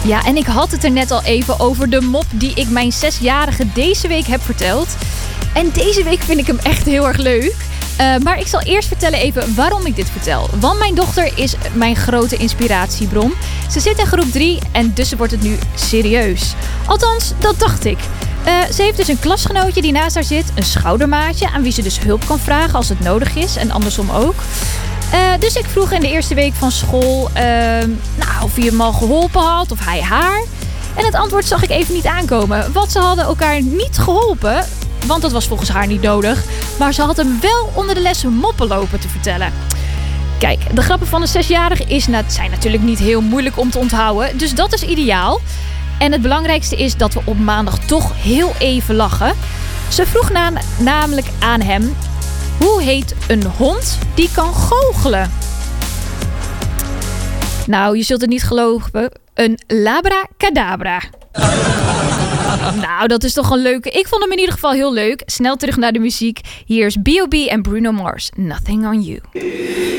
Ja, en ik had het er net al even over de mop die ik mijn 6-jarige deze week heb verteld. En deze week vind ik hem echt heel erg leuk. Maar ik zal eerst vertellen even waarom ik dit vertel. Want mijn dochter is mijn grote inspiratiebron. Ze zit in groep 3 en dus wordt het nu serieus. Althans, dat dacht ik. Ze heeft dus een klasgenootje die naast haar zit. Een schoudermaatje aan wie ze dus hulp kan vragen als het nodig is. En andersom ook. Dus ik vroeg in de eerste week van school of hij hem al geholpen had of hij haar. En het antwoord zag ik even niet aankomen. Want ze hadden elkaar niet geholpen. Want dat was volgens haar niet nodig. Maar ze had hem wel onder de les moppen lopen te vertellen. Kijk, de grappen van een 6-jarige zijn natuurlijk niet heel moeilijk om te onthouden. Dus dat is ideaal. En het belangrijkste is dat we op maandag toch heel even lachen. Ze vroeg namelijk aan hem: hoe heet een hond die kan goochelen? Nou, je zult het niet geloven. Een labracadabra. Nou, dat is toch een leuke. Ik vond hem in ieder geval heel leuk. Snel terug naar de muziek. Hier is B.O.B. en Bruno Mars. Nothing on You.